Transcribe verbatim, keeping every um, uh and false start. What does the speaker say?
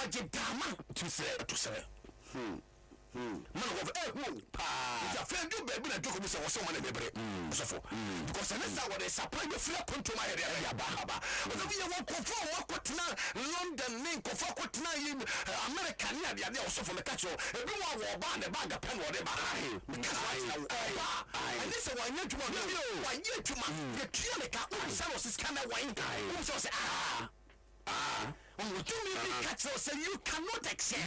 oje dama to say to say hmm hmm man of eh who pa ja friend do baby na joko say wo so man bebre so for because next time what is supply be free control my area ya ba ba o be wo ko fo wo kotena London nin ko fo kotena yi America ni ade ade so for me catch e bi wo wo ba ne bag pen wo de ba because what ba and this one you tuma one you tuma you tuma me ka o say was scanner wine o say ah ah o tumi bi catch say you cannot accept